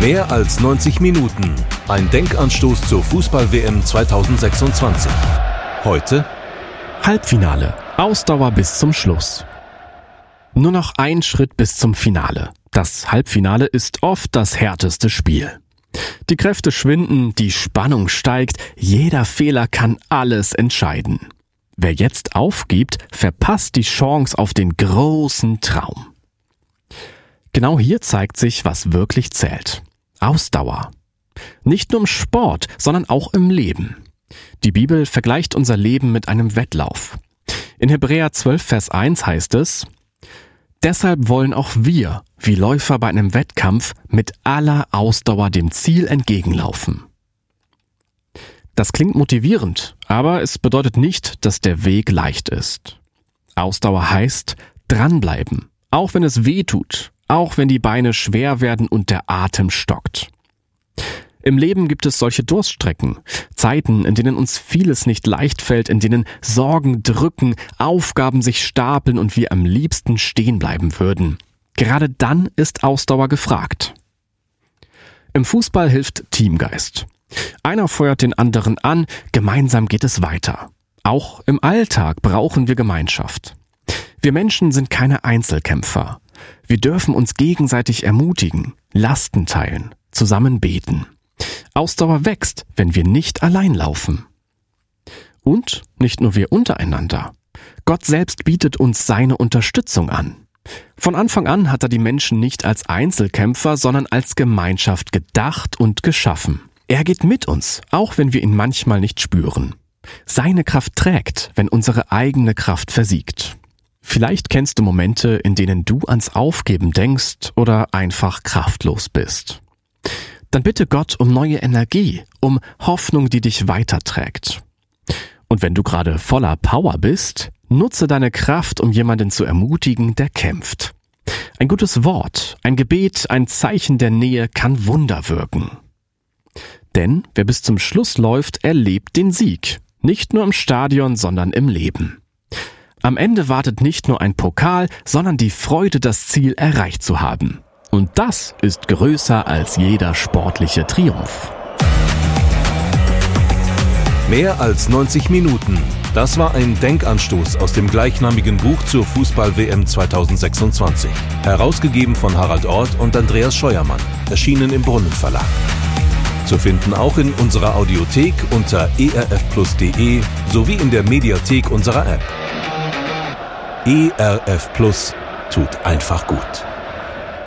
Mehr als 90 Minuten. Ein Denkanstoß zur Fußball-WM 2026. Heute Halbfinale. Ausdauer bis zum Schluss. Nur noch ein Schritt bis zum Finale. Das Halbfinale ist oft das härteste Spiel. Die Kräfte schwinden, die Spannung steigt, jeder Fehler kann alles entscheiden. Wer jetzt aufgibt, verpasst die Chance auf den großen Traum. Genau hier zeigt sich, was wirklich zählt. Ausdauer. Nicht nur im Sport, sondern auch im Leben. Die Bibel vergleicht unser Leben mit einem Wettlauf. In Hebräer 12, Vers 1 heißt es: Deshalb wollen auch wir, wie Läufer bei einem Wettkampf, mit aller Ausdauer dem Ziel entgegenlaufen. Das klingt motivierend, aber es bedeutet nicht, dass der Weg leicht ist. Ausdauer heißt dranbleiben, auch wenn es weh tut, auch wenn die Beine schwer werden und der Atem stockt. Im Leben gibt es solche Durststrecken, Zeiten, in denen uns vieles nicht leicht fällt, in denen Sorgen drücken, Aufgaben sich stapeln und wir am liebsten stehen bleiben würden. Gerade dann ist Ausdauer gefragt. Im Fußball hilft Teamgeist. Einer feuert den anderen an, gemeinsam geht es weiter. Auch im Alltag brauchen wir Gemeinschaft. Wir Menschen sind keine Einzelkämpfer. Wir dürfen uns gegenseitig ermutigen, Lasten teilen, zusammen beten. Ausdauer wächst, wenn wir nicht allein laufen. Und nicht nur wir untereinander. Gott selbst bietet uns seine Unterstützung an. Von Anfang an hat er die Menschen nicht als Einzelkämpfer, sondern als Gemeinschaft gedacht und geschaffen. Er geht mit uns, auch wenn wir ihn manchmal nicht spüren. Seine Kraft trägt, wenn unsere eigene Kraft versiegt. Vielleicht kennst du Momente, in denen du ans Aufgeben denkst oder einfach kraftlos bist. Dann bitte Gott um neue Energie, um Hoffnung, die dich weiterträgt. Und wenn du gerade voller Power bist, nutze deine Kraft, um jemanden zu ermutigen, der kämpft. Ein gutes Wort, ein Gebet, ein Zeichen der Nähe kann Wunder wirken. Denn wer bis zum Schluss läuft, erlebt den Sieg. Nicht nur im Stadion, sondern im Leben. Am Ende wartet nicht nur ein Pokal, sondern die Freude, das Ziel erreicht zu haben. Und das ist größer als jeder sportliche Triumph. Mehr als 90 Minuten. Das war ein Denkanstoß aus dem gleichnamigen Buch zur Fußball-WM 2026. Herausgegeben von Harald Orth und Andreas Scheuermann. Erschienen im Brunnen Verlag. Zu finden auch in unserer Audiothek unter erfplus.de sowie in der Mediathek unserer App. ERF Plus tut einfach gut.